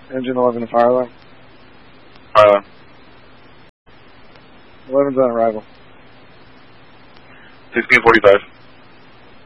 Engine 11 to fire alarm. Fire alarm. 11's on arrival. 1645.